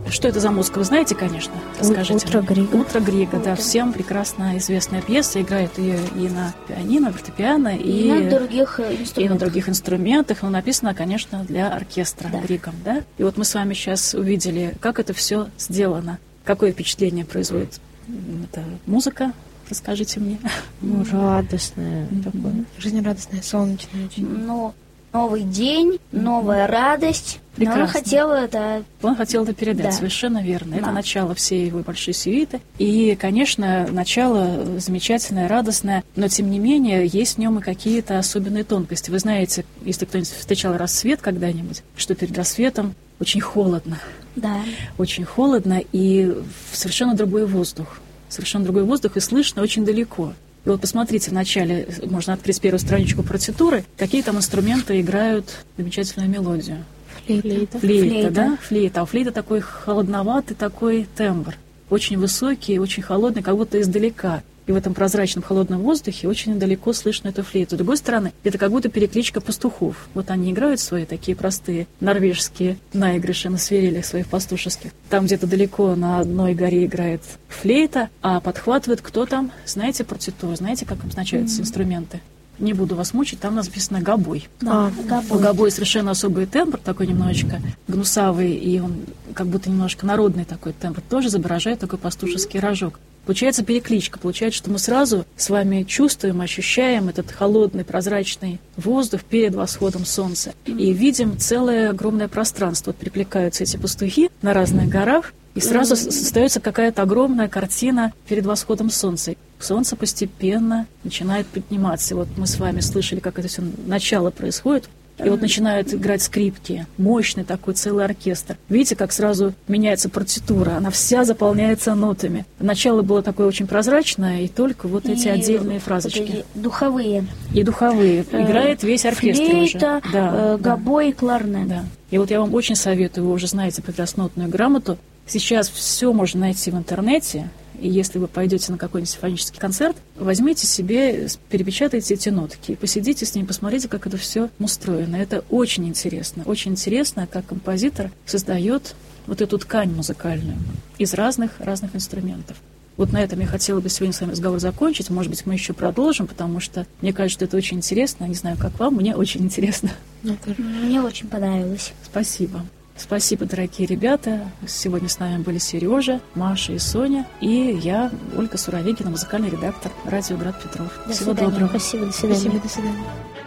Что это за музыка, вы знаете, конечно? Расскажите. «Утро Грига». «Утро Грига», да, всем прекрасно известная пьеса. Играют ее и на пианино, фортепиано, и на других инструментах. И на других инструментах. Но написано, конечно, для оркестра, да. Григом, да? И вот мы с вами сейчас увидели, как это все сделано. Какое впечатление производит эта музыка? Расскажите мне. Ну, радостное такое, жизнерадостное, солнечное очень. Ну, новый день, новая радость. Прекрасно. Но он хотел это передать, да. Совершенно верно. Да. Это начало всей его большой сюиты. И, конечно, начало замечательное, радостное, но, тем не менее, есть в нем и какие-то особенные тонкости. Вы знаете, если кто-нибудь встречал рассвет когда-нибудь, что перед рассветом очень холодно. Да. Очень холодно и совершенно другой воздух. Совершенно другой воздух, и слышно очень далеко. И вот посмотрите, вначале можно открыть первую страничку партитуры, какие там инструменты играют замечательную мелодию. Флейта, да? Флейта. А у флейта такой холодноватый такой тембр. Очень высокий, очень холодный, как будто издалека. И в этом прозрачном холодном воздухе очень далеко слышно эту флейту. С другой стороны, это как будто перекличка пастухов. Вот они играют свои такие простые норвежские наигрыши на свирелях своих пастушеских. Там где-то далеко на одной горе играет флейта, а подхватывает кто там? Знаете партитуру? Знаете, как обозначаются инструменты? Не буду вас мучить, там написано гобой. Да, У гобой совершенно особый тембр, такой немножечко гнусавый, и он как будто немножко народный такой тембр, тоже изображает такой пастушеский рожок. Получается перекличка, получается, что мы сразу с вами чувствуем, ощущаем этот холодный, прозрачный воздух перед восходом солнца. И видим целое огромное пространство. Вот приплетаются эти пастухи на разных горах, и сразу создается какая-то огромная картина перед восходом солнца. Солнце постепенно начинает подниматься. Вот мы с вами слышали, как это все начало происходит. И вот начинают играть скрипки, мощный такой целый оркестр. Видите, как сразу меняется партитура, она вся заполняется нотами. Начало было такое очень прозрачное, и только вот эти отдельные фразочки. Духовые. И духовые. Играет весь оркестр флейта, уже. Да, гобой и кларнет. Да. И вот я вам очень советую, вы уже знаете прекрасно нотную грамоту. Сейчас все можно найти в интернете. И если вы пойдете на какой-нибудь симфонический концерт, возьмите себе, перепечатайте эти нотки, посидите с ними, посмотрите, как это все устроено. Это очень интересно, как композитор создает вот эту ткань музыкальную из разных инструментов. Вот на этом я хотела бы сегодня с вами разговор закончить. Может быть, мы еще продолжим, потому что мне кажется, что это очень интересно. Не знаю, как вам, мне очень интересно. Мне очень понравилось. Спасибо. Спасибо, дорогие ребята. Сегодня с нами были Сережа, Маша и Соня. И я, Ольга Суровегина, музыкальный редактор радио «Град Петров». Всего доброго. Спасибо, до свидания. Спасибо, до свидания.